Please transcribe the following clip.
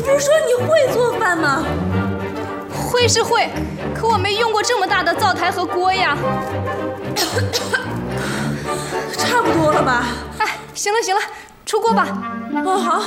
不是说你会做饭吗？ 会是会，可我没用过这么大的灶台和锅呀。 差不多了吧？ 哎，行了行了，出锅吧。 哦，好。